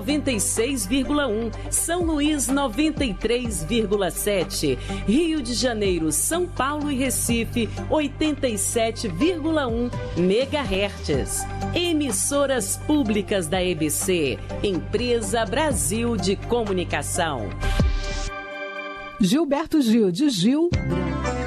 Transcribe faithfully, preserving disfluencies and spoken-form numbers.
noventa e seis vírgula um, São Luís noventa e três vírgula sete, Rio de Janeiro, São Paulo e Recife oitenta e sete vírgula um megahertz. Emissoras públicas da E B C, Empresa Brasil de Comunicação. Gilberto Gil, de Gil